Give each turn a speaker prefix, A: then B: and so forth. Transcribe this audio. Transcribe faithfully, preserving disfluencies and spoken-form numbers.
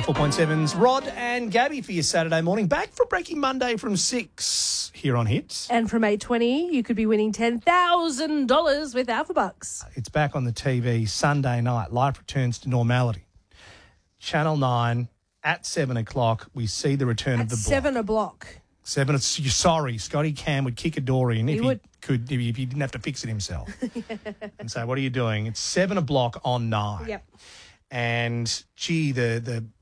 A: ninety-four point seven's Rod and Gabby for your Saturday morning. Back for Breaking Monday from six here on Hits.
B: And from eight twenty, you could be winning ten thousand dollars with Alpha Bucks.
A: It's back on the T V Sunday night. Life returns to normality. Channel nine at seven o'clock, we see the return
B: At
A: of the block.
B: seven a block.
A: Seven, it's, you're sorry, Scotty Cam would kick a door in if
B: He
A: he,
B: would.
A: could, if he, if he didn't have to fix it himself. And say, what are you doing? It's seven o'clock on nine.
B: Yep.
A: And, gee, the, the